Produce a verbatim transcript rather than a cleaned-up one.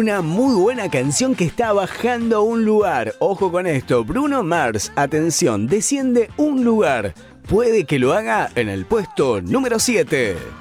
una muy buena canción que está bajando un lugar. Ojo con esto, Bruno Mars, atención, desciende un lugar. Puede que lo haga en el puesto número siete.